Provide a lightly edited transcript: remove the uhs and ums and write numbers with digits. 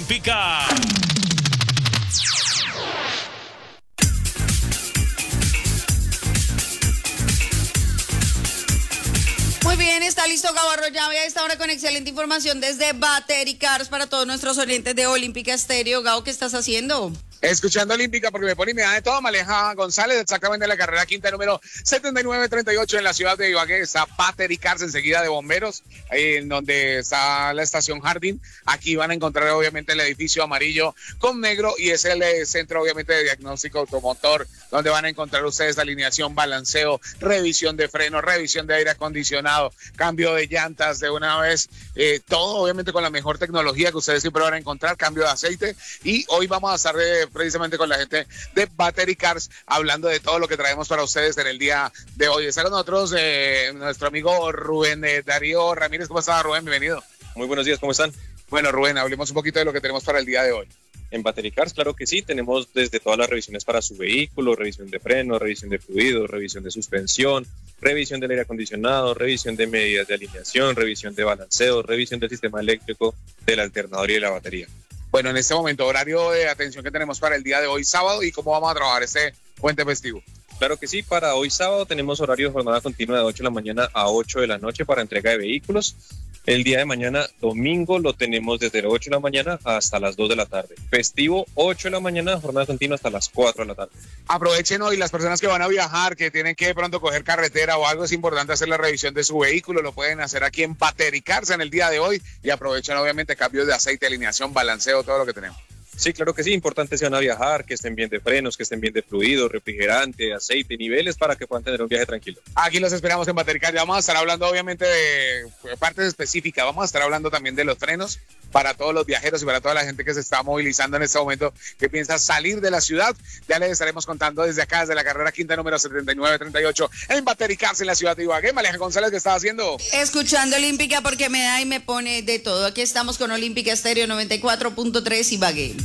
Olímpica. Muy bien, está listo Gabo Arroyave a esta hora con excelente información desde Battery Cars para todos nuestros oyentes de Olímpica Estéreo. Gabo, ¿qué estás haciendo? Escuchando Olímpica porque me pone y me da de todo. Maleja González, exactamente en la carrera quinta número 7938 en la ciudad de Ibagué. Está Battery Cars enseguida de bomberos, en donde está la estación Jardín. Aquí van a encontrar obviamente el edificio amarillo con negro y es el centro obviamente de diagnóstico automotor, donde van a encontrar ustedes alineación, balanceo, revisión de frenos, revisión de aire acondicionado, cambio de llantas de una vez, todo obviamente con la mejor tecnología que ustedes siempre van a encontrar, cambio de aceite. Y hoy vamos a estar precisamente con la gente de Battery Cars hablando de todo lo que traemos para ustedes en el día de hoy. Está con nosotros nuestro amigo Rubén Darío Ramírez. ¿Cómo está, Rubén? Bienvenido. Muy buenos días, ¿cómo están? Bueno, Rubén, hablemos un poquito de lo que tenemos para el día de hoy. En Battery Cars, claro que sí, tenemos desde todas las revisiones para su vehículo, revisión de frenos, revisión de fluidos, revisión de suspensión, revisión del aire acondicionado, revisión de medidas de alineación, revisión de balanceo, revisión del sistema eléctrico, del alternador y de la batería. Bueno, en este momento, horario de atención que tenemos para el día de hoy, sábado, y cómo vamos a trabajar este puente festivo. Claro que sí, para hoy sábado tenemos horario de jornada continua de 8 de la mañana a 8 de la noche para entrega de vehículos. El día de mañana, domingo, lo tenemos desde las 8 de la mañana hasta las 2 de la tarde. Festivo, 8 de la mañana, jornada continua hasta las 4 de la tarde. Aprovechen hoy las personas que van a viajar, que tienen que de pronto coger carretera o algo, es importante hacer la revisión de su vehículo. Lo pueden hacer aquí en Battery Cars en el día de hoy y aprovechen obviamente cambios de aceite, alineación, balanceo, todo lo que tenemos. Sí, claro que sí, importante si van a viajar, que estén bien de frenos, que estén bien de fluido, refrigerante, aceite, niveles para que puedan tener un viaje tranquilo. Aquí los esperamos en Battery Cars. Ya vamos a estar hablando obviamente de partes específicas, vamos a estar hablando también de los frenos para todos los viajeros y para toda la gente que se está movilizando en este momento, que piensa salir de la ciudad. Ya les estaremos contando desde acá, desde la carrera quinta número 7938 en Battery Cars en la ciudad de Ibagué. Maleja González, ¿qué estás haciendo? Escuchando Olímpica porque me da y me pone de todo. Aquí estamos con Olímpica Estéreo 94.3 Ibagué.